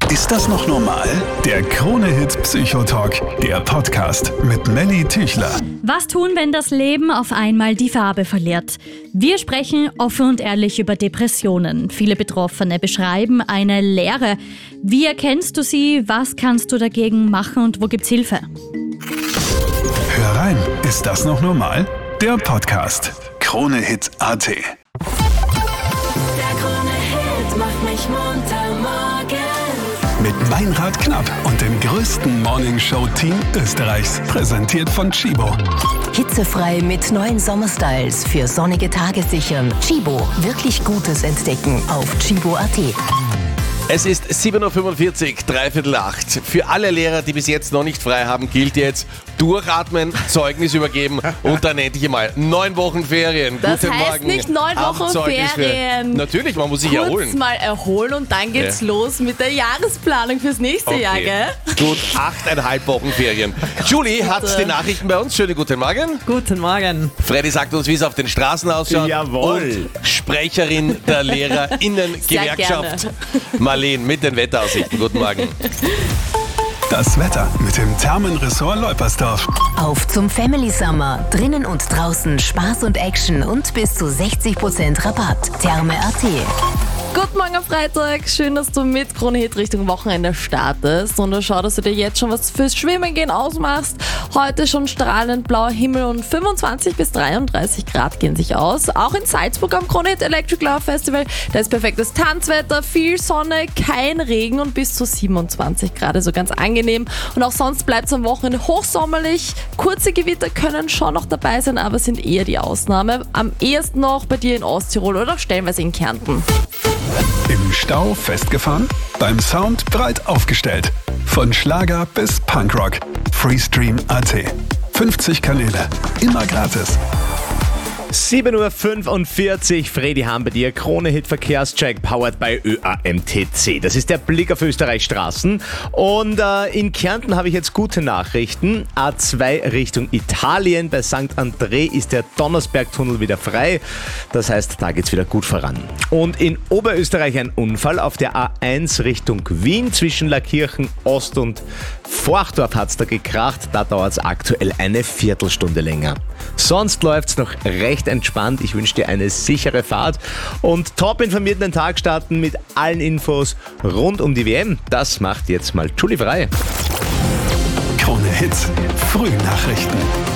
Ist das noch normal? Der Krone-Hit Psychotalk, der Podcast mit Melly Tüchler. Was tun, wenn das Leben auf einmal die Farbe verliert? Wir sprechen offen und ehrlich über Depressionen. Viele Betroffene beschreiben eine Leere. Wie erkennst du sie? Was kannst du dagegen machen und wo gibt's Hilfe? Hör rein, ist das noch normal? Der Podcast. Krone-Hit.at. Der Krone-Hit macht mich munter morgen. Mit Meinrad Knapp und dem größten Morningshow-Team Österreichs. Präsentiert von Chibo. Hitzefrei mit neuen Sommerstyles für sonnige Tage sichern. Chibo, wirklich Gutes entdecken auf Chibo.at. Es ist 7.45 Uhr, 7:45. Für alle Lehrer, die bis jetzt noch nicht frei haben, gilt jetzt durchatmen, Zeugnis übergeben und dann endlich einmal 9 Wochen Ferien. Das Guten heißt Morgen. nicht 9 Wochen Zeugnis Ferien. Natürlich, man muss sich Kurz erholen. mal erholen und dann geht's los mit der Jahresplanung fürs nächste Jahr, gell? Gut, 8,5 Wochen Ferien. Julie hat die Nachrichten bei uns. Schönen guten Morgen. Guten Morgen. Freddy sagt uns, wie es auf den Straßen ausschaut. Jawohl. Und Sprecherin der LehrerInnen-Gewerkschaft, Marlene, mit den Wetteraussichten. Guten Morgen. Das Wetter mit dem Thermenressort Leupersdorf. Auf zum Family Summer. Drinnen und draußen Spaß und Action und bis zu 60% Rabatt. Therme.at. Guten Morgen am Freitag. Schön, dass du mit Krone-Hit Richtung Wochenende startest. Und schau, dass du dir jetzt schon was fürs Schwimmen gehen ausmachst. Heute schon strahlend blauer Himmel und 25 bis 33 Grad gehen sich aus. Auch in Salzburg am Krone-Hit Electric Love Festival. Da ist perfektes Tanzwetter, viel Sonne, kein Regen und bis zu 27 Grad. Also ganz angenehm. Und auch sonst bleibt es am Wochenende hochsommerlich. Kurze Gewitter können schon noch dabei sein, aber sind eher die Ausnahme. Am ehesten noch bei dir in Osttirol oder auch stellenweise in Kärnten. Im Stau festgefahren? Beim Sound breit aufgestellt. Von Schlager bis Punkrock. Freestream.at. 50 Kanäle. Immer gratis. 7.45 Uhr, Fredi Hahn bei dir, Krone-Hit Verkehrscheck, powered by ÖAMTC. Das ist der Blick auf Österreichs Straßen. Und in Kärnten habe ich jetzt gute Nachrichten. A2 Richtung Italien, bei St. André ist der Donnersbergtunnel wieder frei. Das heißt, da geht's wieder gut voran. Und in Oberösterreich ein Unfall auf der A1 Richtung Wien zwischen Laakirchen Ost und Forchdorf hat's da gekracht. Da dauert es aktuell eine Viertelstunde länger. Sonst läuft's noch recht entspannt. Ich wünsche dir eine sichere Fahrt und top informiert in den Tag starten mit allen Infos rund um die WM. Das macht jetzt mal Julie frei. Krone-Hit. Frühnachrichten.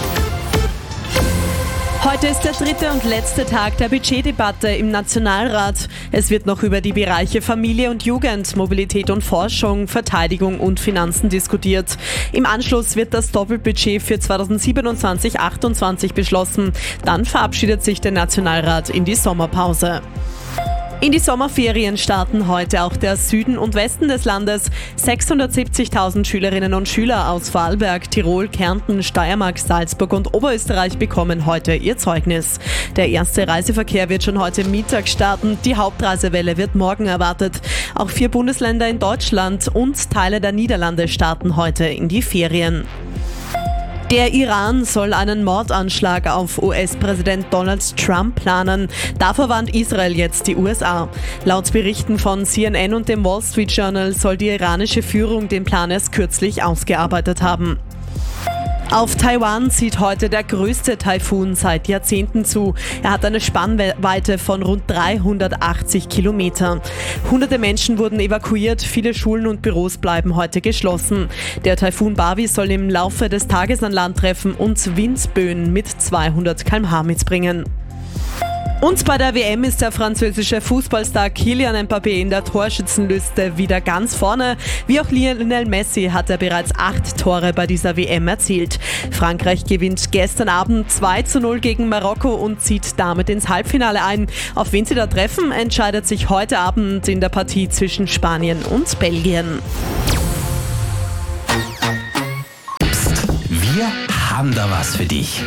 Heute ist der dritte und letzte Tag der Budgetdebatte im Nationalrat. Es wird noch über die Bereiche Familie und Jugend, Mobilität und Forschung, Verteidigung und Finanzen diskutiert. Im Anschluss wird das Doppelbudget für 2027-28 beschlossen. Dann verabschiedet sich der Nationalrat in die Sommerpause. In die Sommerferien starten heute auch der Süden und Westen des Landes. 670.000 Schülerinnen und Schüler aus Vorarlberg, Tirol, Kärnten, Steiermark, Salzburg und Oberösterreich bekommen heute ihr Zeugnis. Der erste Reiseverkehr wird schon heute Mittag starten. Die Hauptreisewelle wird morgen erwartet. Auch 4 Bundesländer in Deutschland und Teile der Niederlande starten heute in die Ferien. Der Iran soll einen Mordanschlag auf US-Präsident Donald Trump planen. Davor warnt Israel jetzt die USA. Laut Berichten von CNN und dem Wall Street Journal soll die iranische Führung den Plan erst kürzlich ausgearbeitet haben. Auf Taiwan zieht heute der größte Taifun seit Jahrzehnten zu. Er hat eine Spannweite von rund 380 Kilometer. Hunderte Menschen wurden evakuiert, viele Schulen und Büros bleiben heute geschlossen. Der Taifun Bavi soll im Laufe des Tages an Land treffen und Windböen mit 200 km/h mitbringen. Und bei der WM ist der französische Fußballstar Kylian Mbappé in der Torschützenliste wieder ganz vorne. Wie auch Lionel Messi hat er bereits 8 Tore bei dieser WM erzielt. Frankreich gewinnt gestern Abend 2:0 gegen Marokko und zieht damit ins Halbfinale ein. Auf wen sie da treffen, entscheidet sich heute Abend in der Partie zwischen Spanien und Belgien. Wir haben da was für dich.